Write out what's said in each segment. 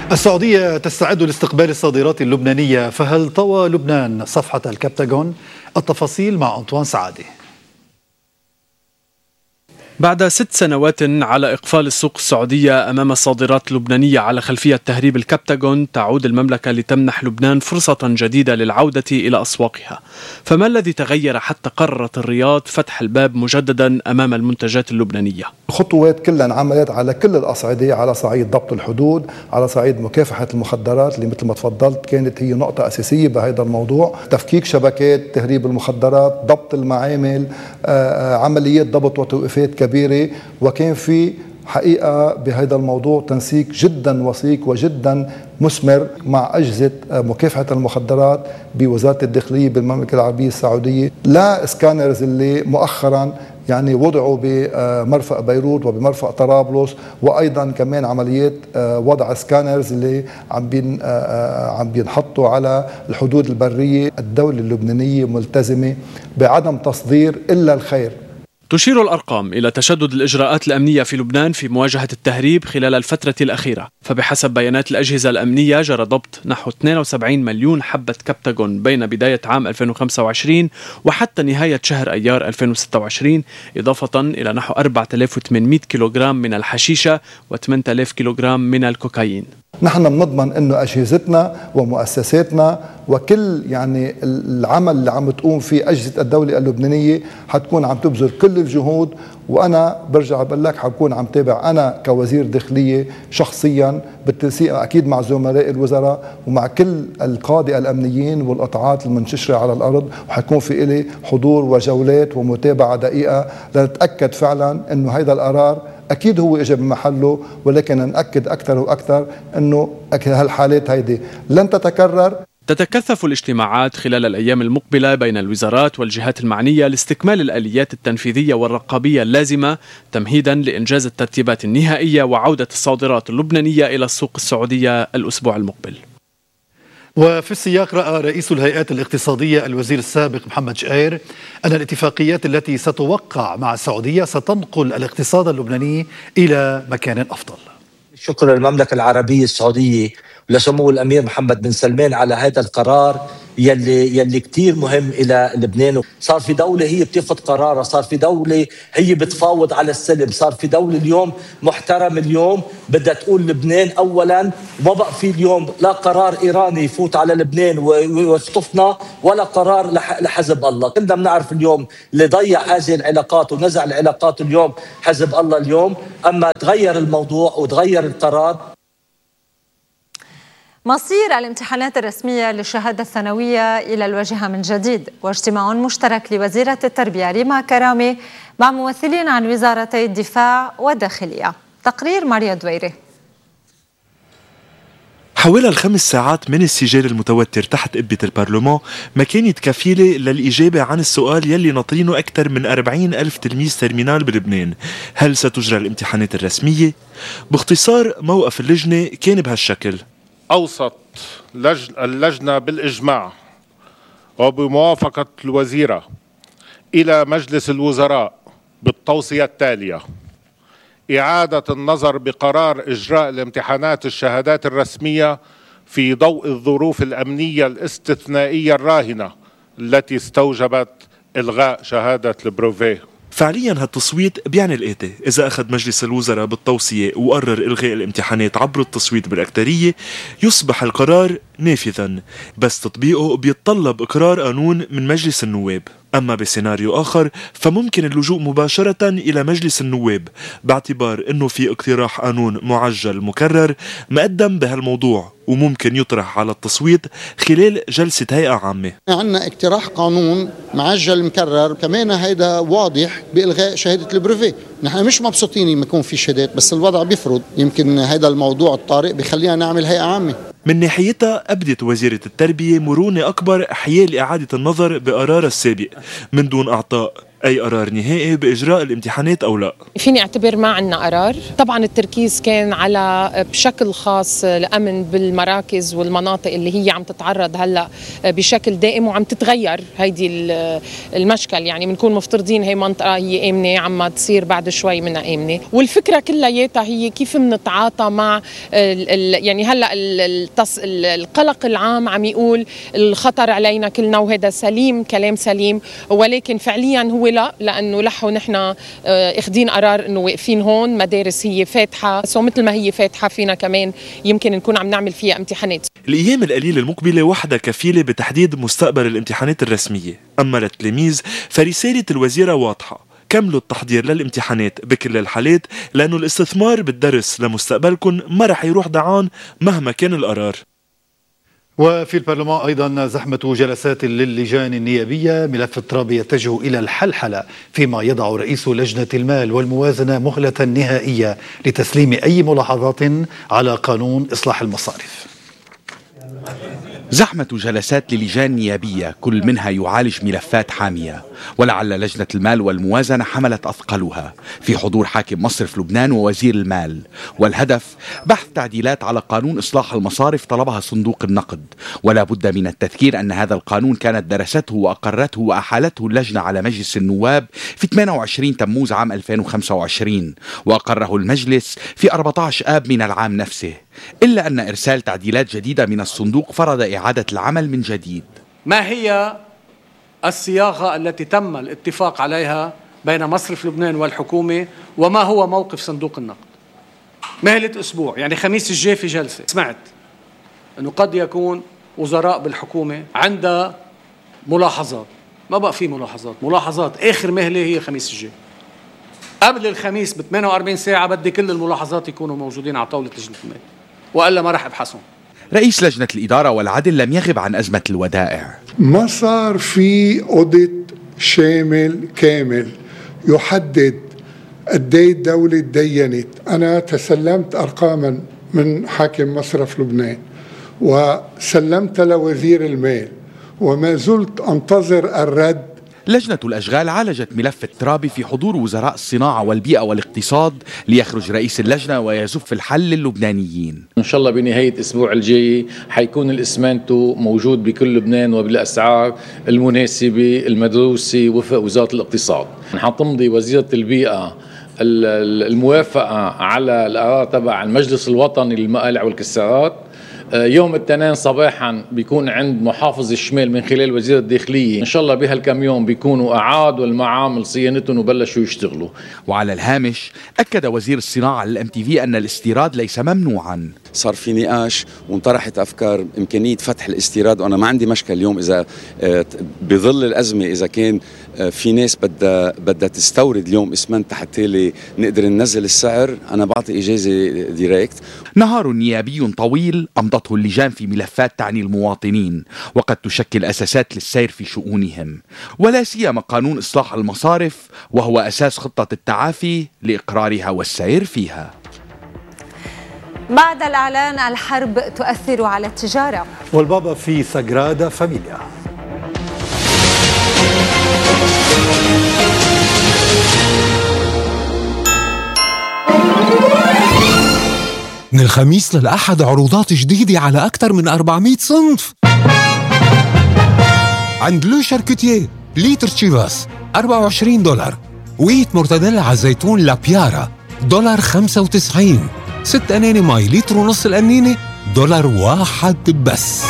السعودية تستعد لاستقبال الصادرات اللبنانية، فهل طوى لبنان صفحة الكبتاغون؟ التفاصيل مع أنطوان سعادي. بعد 6 سنوات على إقفال السوق السعودية أمام الصادرات اللبنانية على خلفية تهريب الكبتاغون، تعود المملكة لتمنح لبنان فرصة جديدة للعودة إلى أسواقها. فما الذي تغير حتى قررت الرياض فتح الباب مجددا أمام المنتجات اللبنانية؟ الخطوات كلها انعملت على كل الأصعدة، على صعيد ضبط الحدود، على صعيد مكافحة المخدرات اللي مثل ما تفضلت كانت هي نقطة أساسية بهذا الموضوع، تفكيك شبكات تهريب المخدرات، ضبط المعامل، عمليات ضبط وتوقيفات كبيرة. وكان في حقيقة بهذا الموضوع تنسيق جدا وثيق وجدا مثمر مع أجهزة مكافحة المخدرات بوزارة الداخلية بالمملكة العربية السعودية. لا سكانرز اللي مؤخرا يعني وضعوا بمرفأ بيروت وبمرفأ طرابلس، وأيضا كمان عمليات وضع سكانرز اللي عم بينحطوا على الحدود البرية. الدولة اللبنانية ملتزمة بعدم تصدير إلا الخير. تشير الأرقام إلى تشدد الإجراءات الأمنية في لبنان في مواجهة التهريب خلال الفترة الأخيرة. فبحسب بيانات الأجهزة الأمنية جرى ضبط نحو 72 مليون حبة كبتاغون بين بداية عام 2025 وحتى نهاية شهر أيار 2026، إضافة إلى نحو 4800 كيلوغرام من الحشيشة و8000 كيلوغرام من الكوكايين. نحن بنضمن انه اجهزتنا ومؤسساتنا وكل يعني العمل اللي عم تقوم فيه اجهزه الدوله اللبنانيه حتكون عم تبذل كل الجهود، وانا برجع بقول لك حكون عم تابع انا كوزير داخليه شخصيا بالتنسيق اكيد مع زملاء الوزراء ومع كل القاده الامنيين والقطاعات المنتشره على الارض، وحيكون في إلي حضور وجولات ومتابعه دقيقه لنتاكد فعلا انه هذا القرار أكيد هو إجا بمحله، ولكن نأكد أكثر وأكثر أنه هالحالات هيدي لن تتكرر. تتكثف الاجتماعات خلال الأيام المقبلة بين الوزارات والجهات المعنية لاستكمال الآليات التنفيذية والرقابية اللازمة تمهيدا لإنجاز الترتيبات النهائية وعودة الصادرات اللبنانية إلى السوق السعودية الأسبوع المقبل. وفي السياق رأى رئيس الهيئات الاقتصادية الوزير السابق محمد شقير أن الاتفاقيات التي ستوقع مع السعودية ستنقل الاقتصاد اللبناني إلى مكان أفضل. شكرا للمملكة العربية السعودية ولسمو الأمير محمد بن سلمان على هذا القرار يلي كتير مهم إلى لبنان. صار في دولة هي بتاخذ قرارها، صار في دولة هي بتفاوض على السلم، صار في دولة اليوم محترم اليوم بدها تقول لبنان أولا، وما بقى في اليوم لا قرار إيراني يفوت على لبنان ويخطفنا ولا قرار لحزب الله. كلنا بنعرف اليوم اللي ضيع هذه العلاقات ونزع العلاقات اليوم حزب الله اليوم، أما تغير الموضوع وتغير القرار. مصير الامتحانات الرسمية للشهادة الثانوية إلى الواجهة من جديد، واجتماع مشترك لوزيرة التربية ريما كرامي مع ممثلين عن وزارتي الدفاع والداخلية. تقرير ماريا دويري. حوالي 5 ساعات من السجال المتوتر تحت قبة البرلمان ما كانت كفيلة للإجابة عن السؤال يلي ناطرينه أكثر من 40,000 تلميذ ترمينال بلبنان: هل ستجرى الامتحانات الرسمية؟ باختصار موقف اللجنة كان بهالشكل: أوصت اللجنة بالإجماع وبموافقة الوزيرة إلى مجلس الوزراء بالتوصية التالية: إعادة النظر بقرار إجراء الامتحانات الشهادات الرسمية في ضوء الظروف الأمنية الاستثنائية الراهنة التي استوجبت إلغاء شهادة البروفيه. فعليا هالتصويت بيعني الآتي: إذا أخذ مجلس الوزراء بالتوصية وقرر إلغاء الامتحانات عبر التصويت بالأكثرية يصبح القرار نافذا، بس تطبيقه بيتطلب إقرار قانون من مجلس النواب. أما بسيناريو آخر فممكن اللجوء مباشرة إلى مجلس النواب باعتبار أنه في اقتراح قانون معجل مكرر مقدم بهالموضوع وممكن يطرح على التصويت خلال جلسة هيئة عامة. عندنا اقتراح قانون معجل مكرر كمان هيدا واضح بإلغاء شهادة البروفيه. نحن مش مبسوطين لما يكون في شهادات، بس الوضع بيفرض، يمكن هيدا الموضوع الطارئ بخلينا نعمل هيئة عامة. من ناحيتها أبدت وزيرة التربية مرونة أكبر حيال إعادة النظر بقرار السابق من دون إعطاء أي قرار نهائي بإجراء الامتحانات أو لا؟ فيني أعتبر ما عنا قرار. طبعا التركيز كان على بشكل خاص الأمن بالمراكز والمناطق اللي هي عم تتعرض هلأ بشكل دائم وعم تتغير هيدي المشكل. يعني بنكون مفترضين هي منطقة هي آمنة، عم تصير بعد شوي منها آمنة. والفكرة كلياتها هي كيف بنتعاطى مع يعني هلأ القلق العام عم يقول الخطر علينا كلنا، وهذا سليم، كلام سليم، ولكن فعليا هو لا، لأنه لحو نحن اخدين قرار انه واقفين هون. مدارس هي فاتحة، سو مثل ما هي فاتحة فينا كمان يمكن نكون عم نعمل فيها امتحانات. الأيام القليلة المقبلة وحدها كفيلة بتحديد مستقبل الامتحانات الرسمية. أما للتلاميذ فرسالة الوزيرة واضحة: كملوا التحضير للامتحانات بكل الحالات، لأنه الاستثمار بالدرس لمستقبلكم ما رح يروح ضعان مهما كان القرار. وفي البرلمان أيضا زحمة جلسات للجان النيابية. ملف التراب يتجه إلى الحلحلة، فيما يضع رئيس لجنة المال والموازنة مهلة نهائية لتسليم أي ملاحظات على قانون إصلاح المصارف. زحمة جلسات للجان نيابية كل منها يعالج ملفات حامية، ولعل لجنة المال والموازنة حملت أثقلها في حضور حاكم مصرف لبنان ووزير المال، والهدف بحث تعديلات على قانون إصلاح المصارف طلبها صندوق النقد. ولا بد من التذكير أن هذا القانون كانت درسته وأقرته وأحالته اللجنة على مجلس النواب في 28 تموز عام 2025، وأقره المجلس في 14 آب من العام نفسه، إلا أن إرسال تعديلات جديدة من الصندوق فرض إعادة العمل من جديد. ما هي الصياغة التي تم الاتفاق عليها بين مصرف لبنان والحكومة، وما هو موقف صندوق النقد؟ مهلة أسبوع، يعني خميس الجاي في جلسة. سمعت أنه قد يكون وزراء بالحكومة عند ملاحظات، ما بقى في ملاحظات آخر مهلة هي خميس الجاي. قبل الخميس ب 48 ساعة بدي كل الملاحظات يكونوا موجودين على طاولة لجنة المال، وإلا ما رح أبحثهم. رئيس لجنة الإدارة والعدل لم يغب عن أزمة الودائع. ما صار في أوديت شامل كامل يحدد قدي الدولة دينت. أنا تسلمت أرقاما من حاكم مصرف لبنان وسلمت لوزير المال وما زلت أنتظر الرد. لجنة الأشغال عالجت ملف التراب في حضور وزراء الصناعة والبيئة والاقتصاد، ليخرج رئيس اللجنة ويزف الحل للبنانيين. إن شاء الله بنهاية الأسبوع الجاي حيكون الإسمنتو موجود بكل لبنان وبالأسعار المناسبة المدروسة وفق وزارة الاقتصاد. حتمضي وزيرة البيئة الموافقة على القرار تبع المجلس الوطني للمقالع والكسارات. يوم الاثنين صباحا بيكون عند محافظ الشمال من خلال وزير الداخلية. إن شاء الله بهالكم يوم بيكونوا أعادوا المعامل صيانتهم وبلشوا يشتغلوا. وعلى الهامش أكد وزير الصناعة للMTV أن الاستيراد ليس ممنوعا. صار في نقاش وانطرحت أفكار إمكانية فتح الاستيراد، وأنا ما عندي مشكلة اليوم إذا بظل الأزمة إذا كان في ناس بدها تستورد اليوم إسمنت حتى نقدر ننزل السعر، أنا بعطي إجازة ديريكت. نهار نيابي طويل أمضته اللجان في ملفات تعني المواطنين، وقد تشكل أساسات للسير في شؤونهم، ولا سيما قانون إصلاح المصارف، وهو أساس خطة التعافي لإقرارها والسير فيها. بعد الإعلان الحرب تؤثر على التجارة، والبابا في ساغرادا فاميليا. من الخميس للأحد عروضات جديدة على أكثر من 400 صنف. عند لو شاركوتيه لتر تشيفاس $24، ويت مرتدل على الزيتون لابيارا $95، 6 أناني ماي لتر ونص القنينة $1 بس.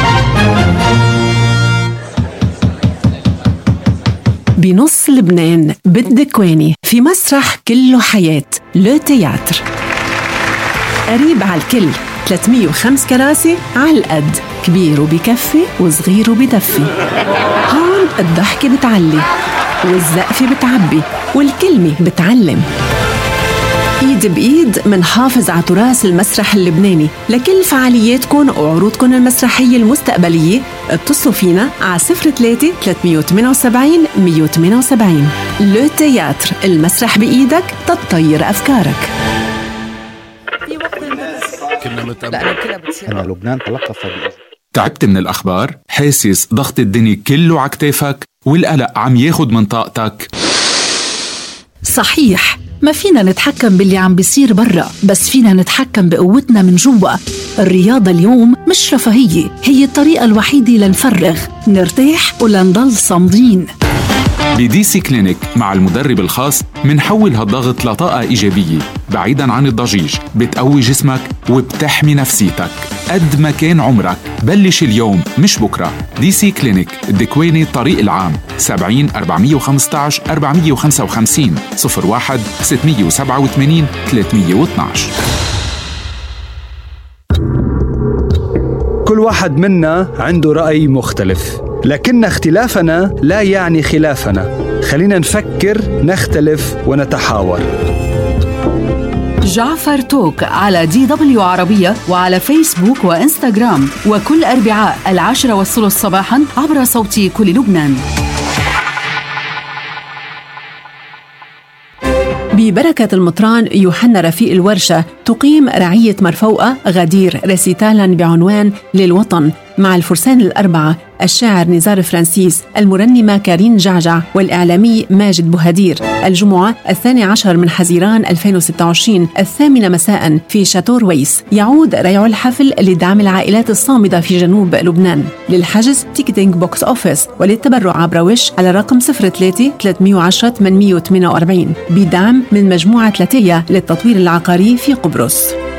بنص لبنان بالدكواني في مسرح كله حياة لو تياتر، قريب على الكل، 305 كراسي على القد، كبير وبكفي وصغير وبدفي. هون الضحكة بتعلي والزقفة بتعبي والكلمة بتعلم. ايد بايد منحافظ على تراث المسرح اللبناني. لكل فعالياتكم وعروضكم المسرحية المستقبلية اتصلوا فينا على 03 378 178. لو تياتر، المسرح بإيدك تطير أفكارك. أنا لبنان تلقف. تعبت من الأخبار؟ حاسس ضغط الدنيا كله عكتافك والقلق عم ياخد من طاقتك؟ صحيح ما فينا نتحكم باللي عم بيصير برا، بس فينا نتحكم بقوتنا من جوا. الرياضة اليوم مش رفاهية، هي الطريقة الوحيدة لنفرغ، نرتاح ولنضل صامدين. بدي سي كلينيك مع المدرب الخاص منحول هالضغط لطاقة إيجابية بعيداً عن الضجيج، بتقوي جسمك وبتحمي نفسيتك. قد ما كان عمرك بلش اليوم مش بكرة. دي سي كلينيك الدكواني طريق العام 70 415 455 01 687 312. كل واحد منا عنده رأي مختلف، لكن اختلافنا لا يعني خلافنا. خلينا نفكر، نختلف ونتحاور. جعفر توك على DW عربية وعلى فيسبوك وإنستغرام، وكل أربعاء 10:30 صباحا عبر صوت كل لبنان. ببركة المطران يوحنا رفيق الورشة تقيم رعية مرفوقة غدير ريسيتالا بعنوان للوطن مع الفرسان الأربعة، الشاعر نزار فرانسيس، المرنمة كارين جعجع، والإعلامي ماجد بوهدير. الجمعة 12 من حزيران 2026 8 مساء في شاتو رويس. يعود ريع الحفل لدعم العائلات الصامدة في جنوب لبنان. للحجز تيكتينج بوكس أوفيس، وللتبرع عبر وش على رقم 03 310 848 بدعم من مجموعة لاتيا للتطوير العقاري في قبرص.